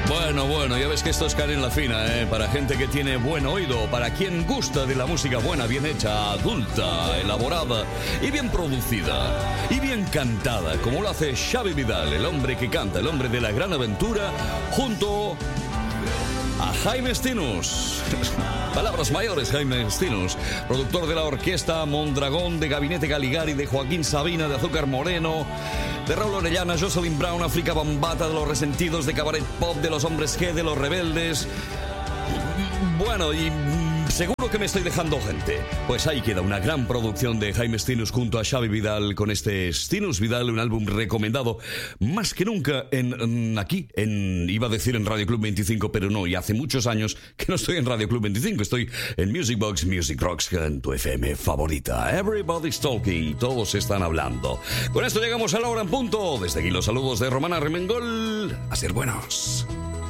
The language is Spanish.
Bueno, ya ves que esto es canela fina, ¿eh? Para gente que tiene buen oído, para quien gusta de la música buena, bien hecha, adulta, elaborada y bien producida y bien cantada, como lo hace Xavi Vidal, el hombre que canta, el hombre de la gran aventura, junto a Jaime Estinos. Palabras mayores, Jaime Estinos, productor de la orquesta Mondragón, de Gabinete Caligari, de Joaquín Sabina, de Azúcar Moreno, de Raúl Orellana, Jocelyn Brown, África Bambata, de Los Resentidos, de Cabaret Pop, de Los Hombres G, de Los Rebeldes. Bueno, y seguro que me estoy dejando gente. Pues ahí queda una gran producción de Jaime Estinos junto a Xavi Vidal con este Estinos Vidal, un álbum recomendado más que nunca iba a decir en Radio Club 25, pero no, y hace muchos años que no estoy en Radio Club 25, estoy en Music Box Music Rocks, en tu FM favorita. Everybody's talking, todos están hablando. Con esto llegamos a la hora en punto. Desde aquí los saludos de Román Armengol. A ser buenos.